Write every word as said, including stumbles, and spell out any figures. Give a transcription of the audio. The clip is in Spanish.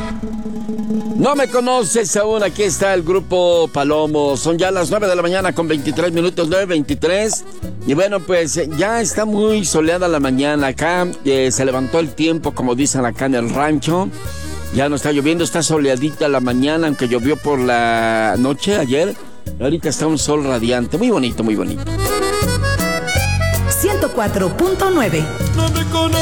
No me conoces aún, aquí está el grupo Palomo. Son ya las nueve de la mañana con veintitrés minutos, nueve veintitrés. Y bueno, pues ya está muy soleada la mañana acá. Eh, se levantó el tiempo, como dicen acá en el rancho. Ya no está lloviendo, está soleadita la mañana, aunque llovió por la noche ayer. Ahorita está un sol radiante, muy bonito, muy bonito. ciento cuatro punto nueve.